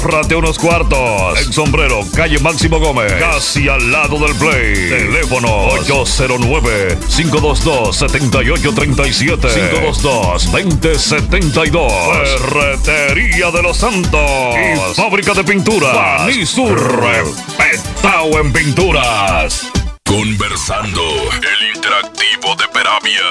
Ahórrate unos cuartos. En Sombrero, calle Máximo Gómez, casi al lado del Play. Teléfono 809-522-7837. 522-2072. Ferretería de los Santos. Y fábrica de pinturas. Banisur. Respetado en pinturas. Conversando, el interactivo de Peravia.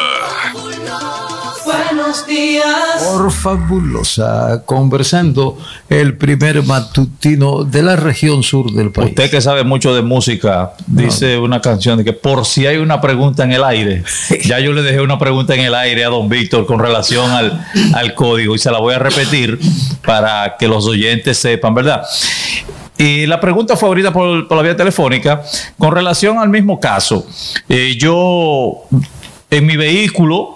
Buenos días. Por Fabulosa, conversando, el primer matutino de la región sur del país. Usted que sabe mucho de música, dice una canción de que por si hay una pregunta en el aire. Ya yo le dejé una pregunta en el aire a don Víctor con relación al código y se la voy a repetir para que los oyentes sepan, ¿verdad? Y la pregunta fue ahorita por la vía telefónica con relación al mismo caso. Yo en mi vehículo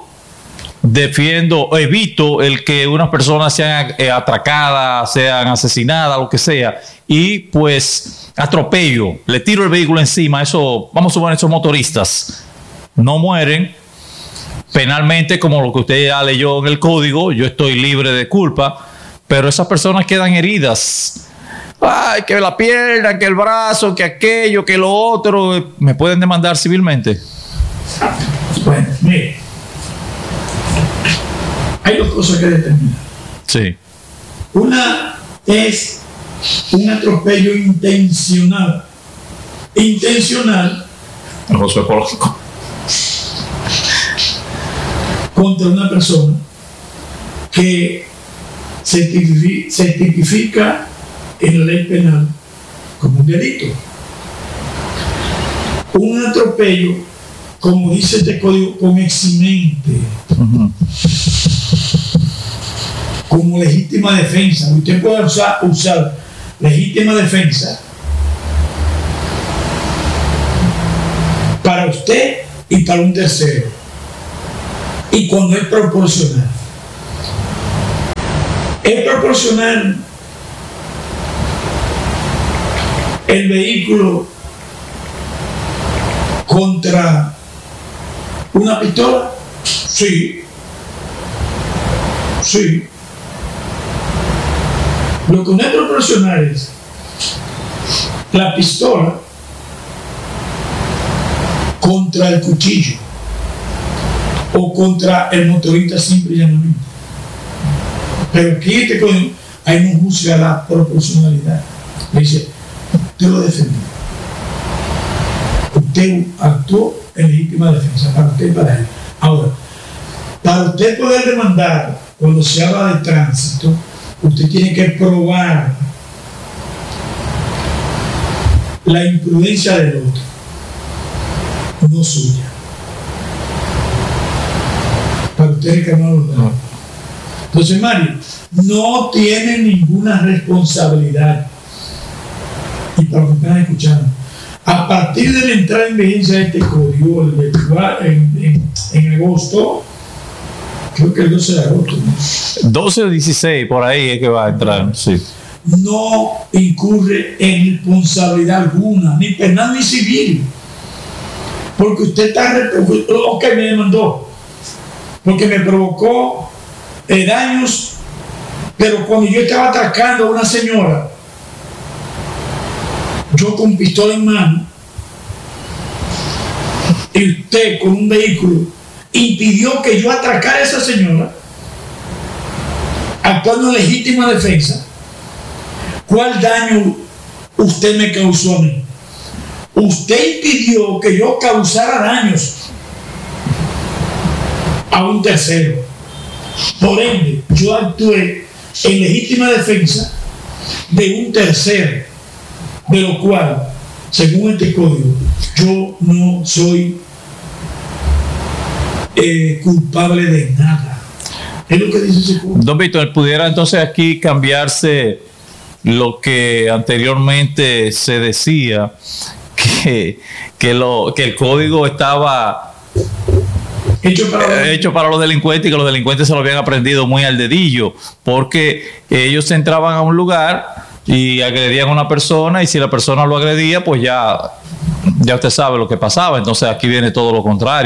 evito el que unas personas sean atracadas, sean asesinadas, lo que sea, y pues atropello, le tiro el vehículo encima. Eso, vamos a suponer, esos motoristas no mueren penalmente, como lo que usted ya leyó en el código, yo estoy libre de culpa, pero esas personas quedan heridas. Ay, que la pierna, que el brazo, que aquello, que lo otro. ¿Me pueden demandar civilmente? Bueno, mire, hay dos cosas que determinar. Sí. Una es un atropello intencional. Intencional Gozo ecológico. contra una persona que se tipifica en la ley penal como un delito. Un atropello, como dice este código, con eximente, como legítima defensa. Usted puede usar legítima defensa para usted y para un tercero, y cuando es proporcional. Es proporcional el vehículo contra una pistola. Sí. Lo que no es proporcional es la pistola contra el cuchillo o contra el motorista simple y llanamente. Pero aquí hay no juzga la proporcionalidad. Le dice, usted lo defendió, usted actuó en legítima defensa para usted y para él. Ahora, para usted poder demandar cuando se habla de tránsito, usted tiene que probar la imprudencia del otro, no suya, para usted reclamar los daños. Entonces, Mario, no tiene ninguna responsabilidad. Y para los que están escuchando, a partir de la entrada en vigencia de este código en agosto, creo que el 12 de agosto, ¿no? 12 o 16, por ahí es que va a entrar, sí. No incurre en responsabilidad alguna, ni penal ni civil, porque usted está, ok, me demandó, porque me provocó daños, pero cuando yo estaba atracando a una señora, yo con pistola en mano, y usted con un vehículo impidió que yo atracara a esa señora, actuando en legítima defensa, ¿cuál daño usted me causó a mí? Usted impidió que yo causara daños a un tercero. Por ende, yo actué en legítima defensa de un tercero, de lo cual, según este código, yo no soy culpable de nada. Es lo que dice ese código. Don Víctor, ¿pudiera entonces aquí cambiarse lo que anteriormente se decía, que el código estaba hecho para los delincuentes y que los delincuentes se lo habían aprendido muy al dedillo, porque ellos entraban a un lugar y agredían a una persona, y si la persona lo agredía, pues ya usted sabe lo que pasaba? Entonces aquí viene todo lo contrario.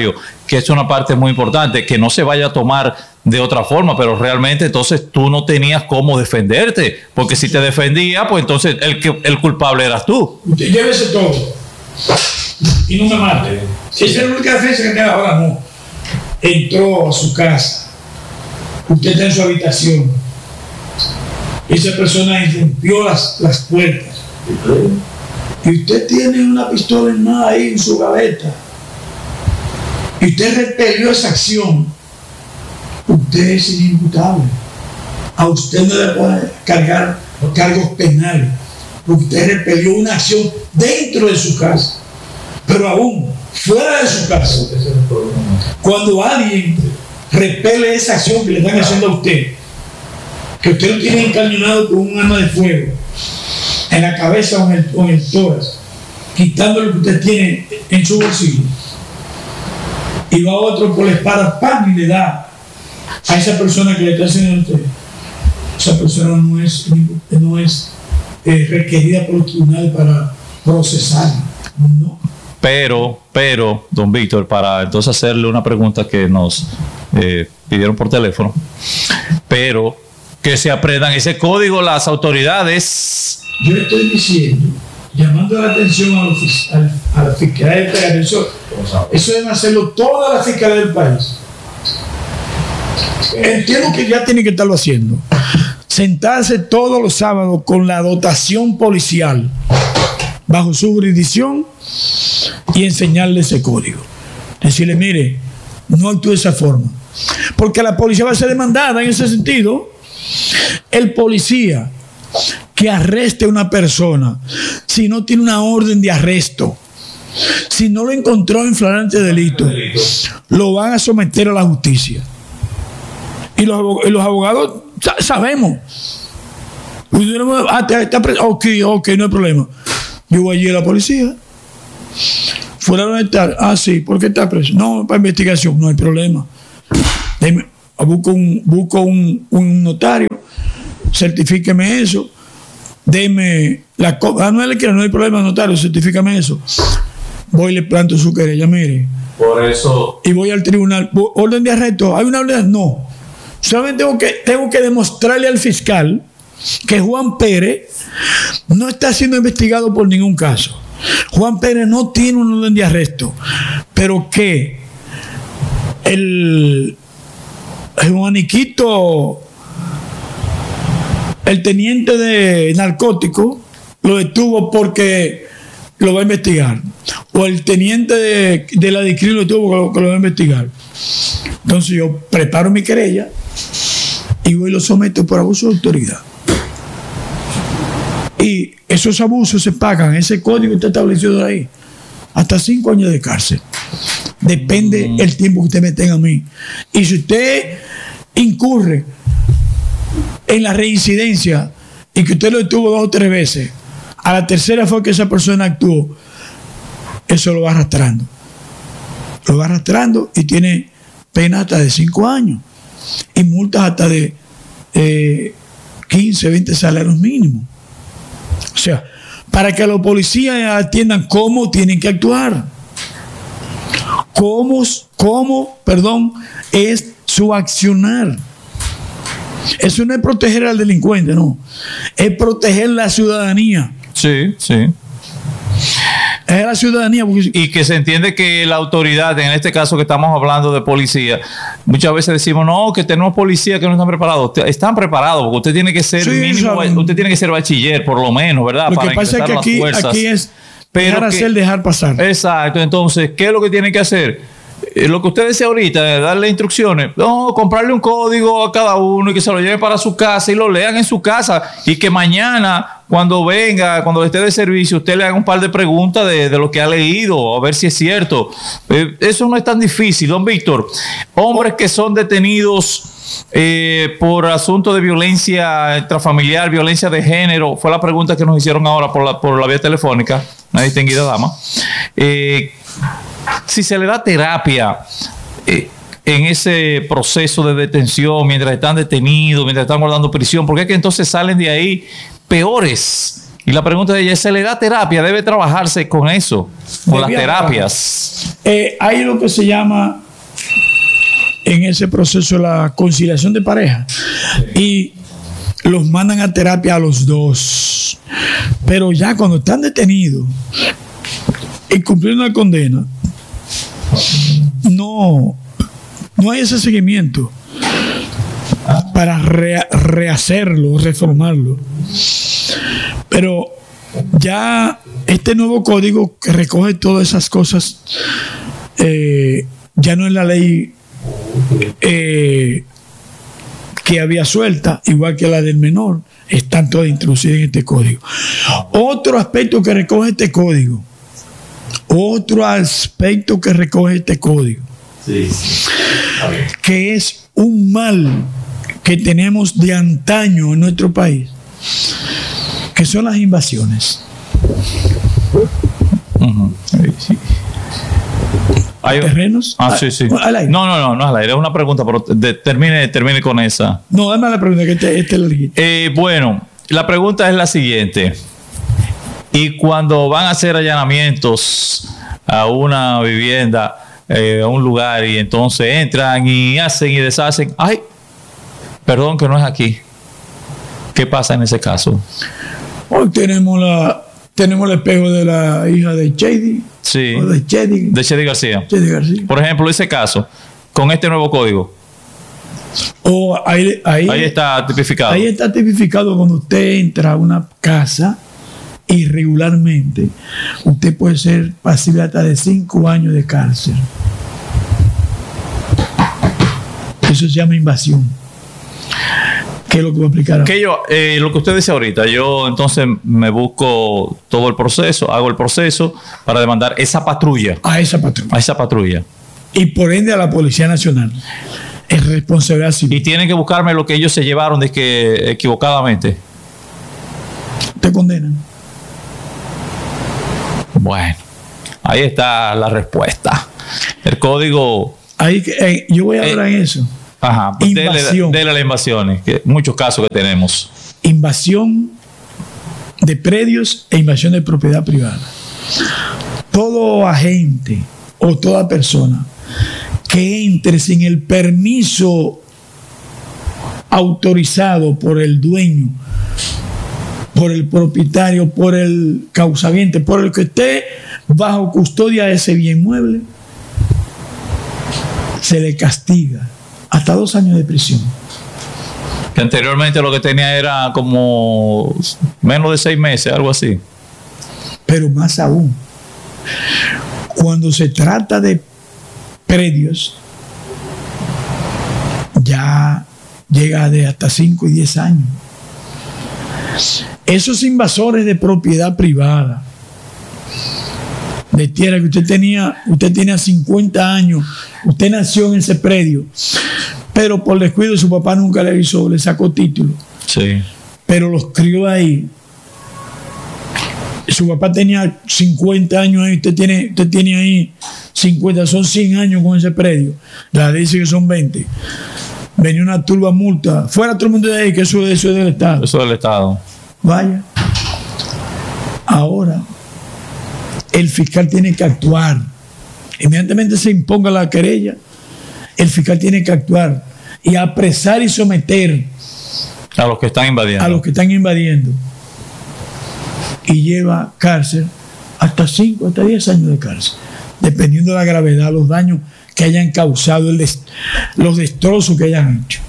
que es una parte muy importante, que no se vaya a tomar de otra forma, pero realmente entonces tú no tenías cómo defenderte, porque si te defendía, pues entonces el culpable eras tú. Usted llévese todo y no me mate. Si esa es la única defensa que tenga ahora, no. Entró a su casa, usted está en su habitación, esa persona irrumpió las puertas y usted tiene una pistola en mano ahí en su gaveta y usted repelió esa acción, usted es inimputable. A usted no le puede cargar cargos penales porque usted repelió una acción dentro de su casa, pero aún fuera de su casa. Cuando alguien repele esa acción que le están haciendo a usted, que usted lo tiene encañonado con un arma de fuego en la cabeza o en el tórax, quitando lo que usted tiene en su bolsillo, y va otro por la espada, ¡pam!, y le da a esa persona que le está haciendo a usted, esa persona no es requerida por los tribunales para procesar, no. Pero, don Víctor, para entonces hacerle una pregunta que nos pidieron por teléfono, pero que se aprendan ese código las autoridades. Yo estoy diciendo, llamando la atención a la fiscalía del país, eso deben hacerlo todas las fiscalías del país. Entiendo que ya tienen que estarlo haciendo. Sentarse todos los sábados con la dotación policial bajo su jurisdicción y enseñarle ese código. Decirle, mire, no actúe de esa forma. Porque la policía va a ser demandada en ese sentido. El policía que arreste a una persona, si no tiene una orden de arresto, si no lo encontró en flagrante delito, lo van a someter a la justicia. Y los abogados sabemos. Ok, no hay problema. Yo voy allí a la policía. ¿Fuera de estar? Ah, sí. ¿Por qué está preso? No, para investigación. No hay problema. Busco un notario. Certifíqueme eso. Deme la copia. No hay problema, notario. Certifícame eso. Voy y le planto su querella. Mire. Por eso. Y voy al tribunal. ¿Orden de arresto? ¿Hay una orden? No. Solamente tengo que demostrarle al fiscal que Juan Pérez no está siendo investigado por ningún caso. Juan Pérez no tiene un orden de arresto, pero que el Juaniquito, el teniente de narcóticos, lo detuvo porque lo va a investigar, o el teniente de la DICRI lo detuvo porque lo va a investigar. Entonces yo preparo mi querella y voy y lo someto por abuso de autoridad. Y esos abusos se pagan, ese código está establecido ahí, hasta 5 años de cárcel. Depende el tiempo que usted me tenga a mí. Y si usted incurre en la reincidencia y que usted lo detuvo 2 o 3 veces, a la tercera fue que esa persona actuó, eso lo va arrastrando. Lo va arrastrando y tiene pena hasta de 5 años y multas hasta de 15, 20 salarios mínimos. O sea, para que los policías atiendan cómo tienen que actuar. Cómo es su accionar. Eso no es proteger al delincuente, no. Es proteger la ciudadanía. Sí. Es la ciudadanía. Y que se entiende que la autoridad, en este caso que estamos hablando de policía, muchas veces decimos, no, que tenemos policías que no están preparados. Están preparados, porque usted tiene que ser usted tiene que ser bachiller, por lo menos, ¿verdad? Lo que pasa es que aquí es dejar pasar. Exacto. Entonces, ¿qué es lo que tienen que hacer? Lo que usted decía ahorita, darle instrucciones, no, comprarle un código a cada uno y que se lo lleve para su casa y lo lean en su casa, y que mañana cuando venga, cuando esté de servicio, usted le haga un par de preguntas de lo que ha leído, a ver si es cierto. Eso no es tan difícil, don Víctor. Hombres que son detenidos por asunto de violencia intrafamiliar, violencia de género, fue la pregunta que nos hicieron ahora por la vía telefónica, una distinguida dama. Si se le da terapia en ese proceso de detención, mientras están detenidos, mientras están guardando prisión, porque es que entonces salen de ahí peores. Y la pregunta de ella es, ¿se le da terapia? ¿Debe trabajarse con eso? Con las terapias. Hay lo que se llama en ese proceso de la conciliación de pareja y los mandan a terapia a los dos. Pero ya cuando están detenidos y cumpliendo la condena, no hay ese seguimiento para rehacerlo, reformarlo. Pero ya este nuevo código que recoge todas esas cosas, ya no es la ley que había suelta, igual que la del menor, están todas introducidas en este código. Otro aspecto que recoge este código, que es un mal que tenemos de antaño en nuestro país, que son las invasiones. Hay terrenos. Sí. Al aire. No es al aire, es una pregunta, pero termine con esa. No, dame la pregunta, que este lo dijiste. Bueno, la pregunta es la siguiente. Y cuando van a hacer allanamientos a una vivienda, a un lugar, y entonces entran y hacen y deshacen, ay, perdón que no es aquí. ¿Qué pasa en ese caso? Hoy tenemos el espejo de la hija de Chedi. Sí. O de Chedi García. Chedi García. Por ejemplo, ese caso, con este nuevo código. O ahí está tipificado. Ahí está tipificado cuando usted entra a una casa irregularmente. Usted puede ser pasible hasta de 5 años de cárcel. Eso se llama invasión. ¿Qué es lo que voy a explicar? Lo que usted dice ahorita, yo entonces me busco todo el proceso, hago el proceso para demandar esa patrulla. A esa patrulla. Y por ende a la Policía Nacional. Es responsabilidad civil. Y tienen que buscarme lo que ellos se llevaron de que equivocadamente. Te condenan. Bueno, ahí está la respuesta. El código. Yo voy a hablar en eso. Ajá, invasión. Dele las invasiones, que muchos casos que tenemos. Invasión de predios e invasión de propiedad privada. Todo agente o toda persona que entre sin el permiso autorizado por el dueño, por el propietario, por el causante, por el que esté bajo custodia de ese bien mueble, se le castiga hasta 2 años de prisión. Que anteriormente lo que tenía era como menos de 6 meses, algo así. Pero más aún, cuando se trata de predios, ya llega de hasta 5 y 10 años. Esos invasores de propiedad privada, de tierra que usted tenía 50 años, usted nació en ese predio, pero por descuido su papá nunca le avisó, le sacó título. Sí. Pero los crió ahí. Su papá tenía 50 años ahí, usted tiene ahí 50, son 100 años con ese predio. La ley dice que son 20. Venía una turba multa. Fuera todo el mundo de ahí, que eso es del Estado. Eso es del Estado. Vaya. Ahora, el fiscal tiene que actuar. Inmediatamente se imponga la querella, el fiscal tiene que actuar y apresar y someter a los que están invadiendo. Y lleva cárcel hasta 5, hasta 10 años de cárcel, dependiendo de la gravedad, los daños que hayan causado, los destrozos que hayan hecho.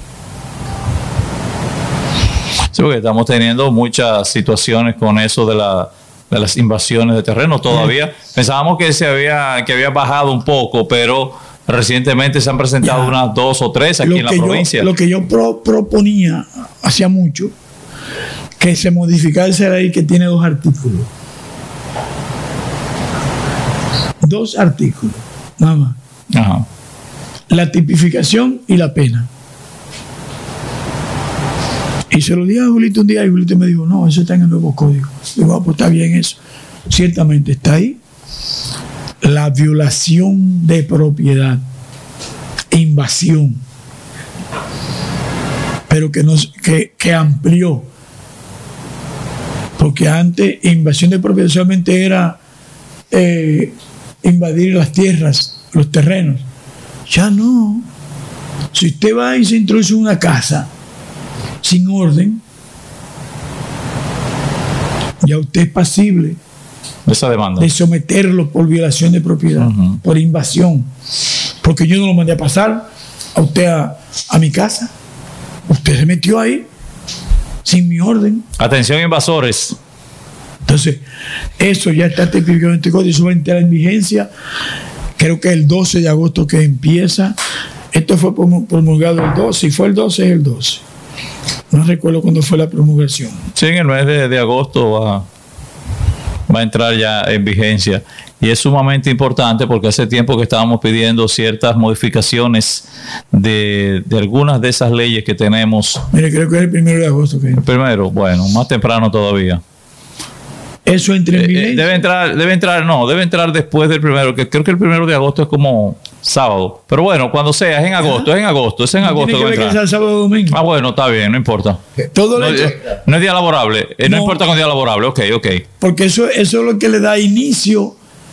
Sí, porque estamos teniendo muchas situaciones con eso de las invasiones de terreno todavía. Pensábamos que había bajado un poco, pero recientemente se han presentado unas 2 o 3 aquí en la provincia. Lo que yo proponía hacía mucho, que se modificara esa ley que tiene 2 artículos. 2 artículos, nada más. Ajá. La tipificación y la pena. Y se lo dije a Julito un día y Julito me dijo, no, eso está en el nuevo código. Digo, pues está bien eso. Ciertamente está ahí. La violación de propiedad, invasión, pero que amplió. Porque antes invasión de propiedad solamente era invadir las tierras, los terrenos. Ya no. Si usted va y se introduce en una casa sin orden, ya usted es pasible Esa demanda. de someterlo por violación de propiedad, por invasión. Porque yo no lo mandé a pasar a usted a mi casa. Usted se metió ahí sin mi orden. Atención, invasores. Entonces, eso ya está tipificado en este código, eso va a entrar en vigencia. Creo que el 12 de agosto que empieza. Esto fue promulgado el 12. Si fue el 12, es el 12. No recuerdo cuándo fue la promulgación. Sí, en el mes de agosto va a entrar ya en vigencia. Y es sumamente importante porque hace tiempo que estábamos pidiendo ciertas modificaciones de algunas de esas leyes que tenemos. Mire, creo que es el 1 de agosto. Que Primero, bueno, más temprano todavía. eso entra en vigencia. Debe entrar después del 1, que creo que el 1 de agosto es como sábado. Pero bueno, cuando sea, es en agosto, es en agosto que Tiene va que a ver que entrar. sea sábado o domingo. Ah, bueno, está bien, no importa. Todo No, lo hecho, no es día laborable, no No. importa con día laborable, ok. porque eso es lo que le da inicio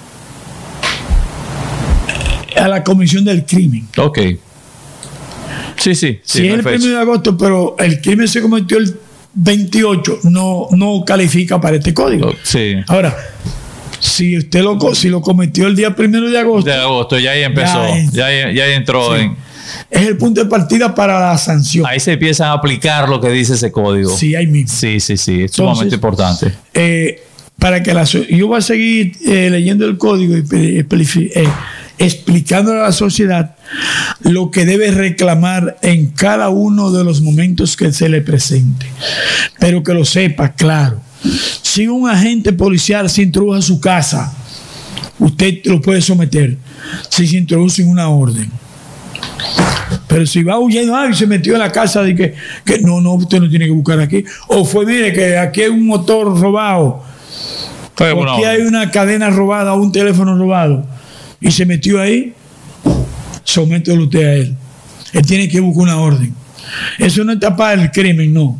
a la comisión del crimen. Ok. Sí, Si es el perfecto. 1 de agosto, pero el crimen se cometió el 28, no califica para este código. Sí. Ahora, si usted si lo cometió el día 1 de agosto, De agosto, ya ahí empezó, ya ahí entró Sí. en... es el punto de partida para la sanción. Ahí se empiezan a aplicar lo que dice ese código. Sí, ahí mismo. Sí, es sumamente importante. Para que yo voy a seguir leyendo el código y explicándole a la sociedad lo que debe reclamar en cada uno de los momentos que se le presente. Pero que lo sepa, claro. Si un agente policial se introduce a su casa, usted lo puede someter si se introduce en una orden. Pero si va huyendo, y se metió en la casa de que no, usted no tiene que buscar aquí. O fue, mire, que aquí hay un motor robado. O aquí hay una cadena robada, un teléfono robado. Y se metió ahí, somételo usted a él. Él tiene que buscar una orden. Eso no es tapar el crimen, no.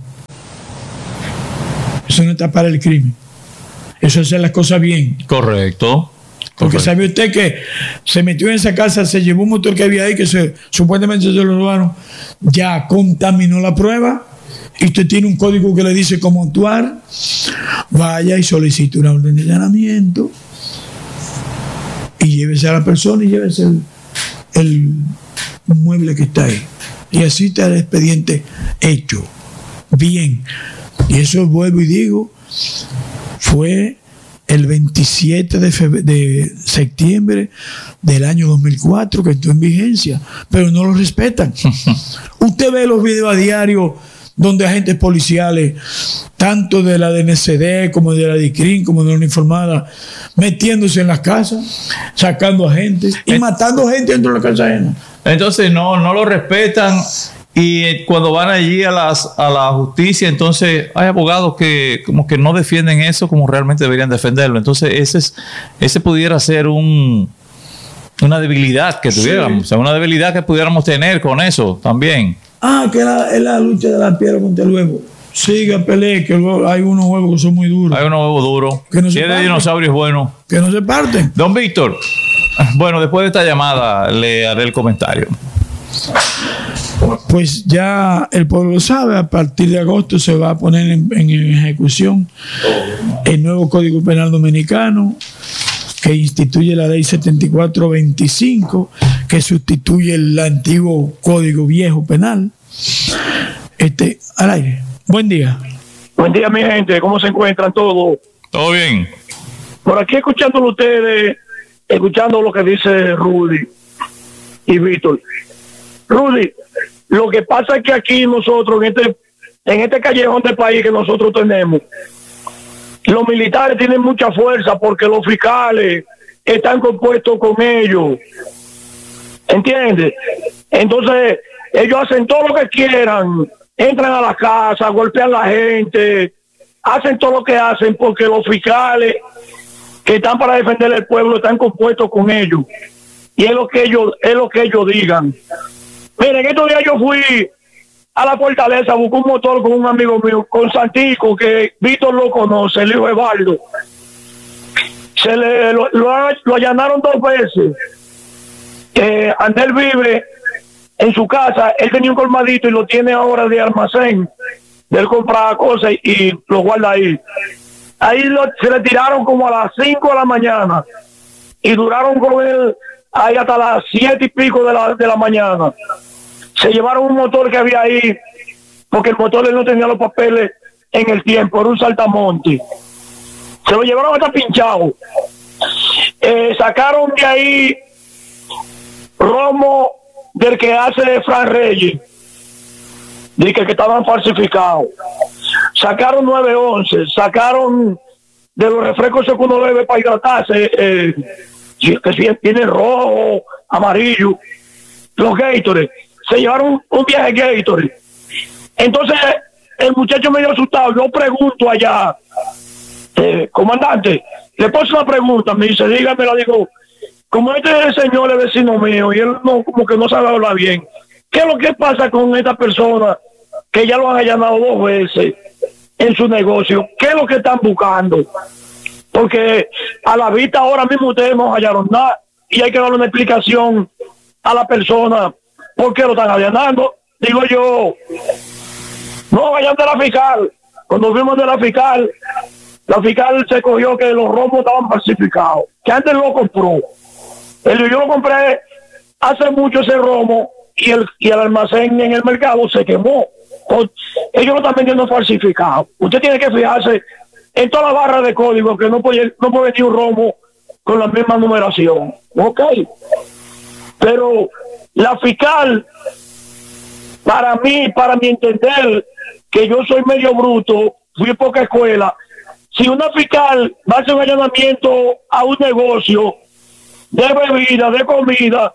Eso no es tapar el crimen. Eso es hacer las cosas bien. Correcto. Porque sabe usted que se metió en esa casa, se llevó un motor que había ahí, que supuestamente se lo robaron, ya contaminó la prueba, y usted tiene un código que le dice cómo actuar. Vaya y solicite una orden de allanamiento y llévese a la persona y llévese el mueble que está ahí. Y así está el expediente hecho. Bien. Y eso vuelvo y digo, fue el 27 de septiembre del año 2004 que entró en vigencia, pero no lo respetan. Usted ve los videos a diario donde agentes policiales, tanto de la DNCD como de la DICRIM, como de la uniformada, metiéndose en las casas, sacando a gente y matando gente dentro de la casa ajena. Entonces no lo respetan, y cuando van allí a la justicia, entonces hay abogados que como que no defienden eso como realmente deberían defenderlo. Entonces ese pudiera ser una debilidad que tuviéramos, o sea, una debilidad que pudiéramos tener con eso también. Que es la lucha de la piedra contra el huevo. Siga, pelee, que hay unos huevos que son muy duros. Hay unos huevos duros. Que no se Si es de parten. dinosaurio es bueno. Que no se parten. Don Víctor, bueno, después de esta llamada le haré el comentario. Pues ya el pueblo lo sabe, a partir de agosto se va a poner en ejecución el nuevo Código Penal Dominicano, que instituye la ley 7425, que sustituye el antiguo Código Viejo Penal. Al aire. Buen día. Buen día, mi gente. ¿Cómo se encuentran todos? ¿Todo bien? Por aquí escuchándolo ustedes, escuchando lo que dice Rudy y Víctor. Rudy, lo que pasa es que aquí nosotros, en este callejón del país que nosotros tenemos, los militares tienen mucha fuerza porque los fiscales están compuestos con ellos. ¿Entiendes? Entonces, ellos hacen todo lo que quieran, entran a la casa, golpean a la gente, hacen todo lo que hacen porque los fiscales que están para defender el pueblo están compuestos con ellos. Y es lo que ellos digan. Miren, estos días yo fui a la Fortaleza, busqué un motor con un amigo mío, con Santico, que Víctor lo conoce, el hijo de Evaldo. Lo allanaron 2 veces. Andel vive en su casa, él tenía un colmadito y lo tiene ahora de almacén. Él compraba cosas y lo guarda ahí. Ahí se le tiraron como a las 5 de la mañana y duraron con él ahí hasta las 7 y pico de la mañana. Se llevaron un motor que había ahí, porque el motor él no tenía los papeles en el tiempo, era un saltamonte. Se lo llevaron hasta pinchado. Sacaron de ahí romo del que hace Fran Reyes, de que estaban falsificados. Sacaron 911, sacaron de los refrescos que uno bebe para hidratarse, que tiene rojo, amarillo, los Gatorade. Se llevaron un viaje Gatorade. Entonces el muchacho medio asustado, yo pregunto allá, comandante, le pongo una pregunta, me dice, dígame, la digo, como este señor es vecino mío y él no, como que no sabe hablar bien, ¿qué es lo que pasa con esta persona que ya lo han allanado 2 veces en su negocio? ¿Qué es lo que están buscando? Porque a la vista ahora mismo ustedes no hallaron nada y hay que darle una explicación a la persona por qué lo están allanando. Digo yo, no vayan de la fiscal. Cuando fuimos de la fiscal se cogió que los romos estaban falsificados, que antes lo compró. Yo lo compré hace mucho ese romo y el almacén en el mercado se quemó. Ellos lo están vendiendo falsificado. Usted tiene que fijarse en toda la barra de código que no puede venir un romo con la misma numeración. Ok. Pero la fiscal, para mi entender, que yo soy medio bruto, fui poca escuela, si una fiscal va a hacer un allanamiento a un negocio de bebida, de comida,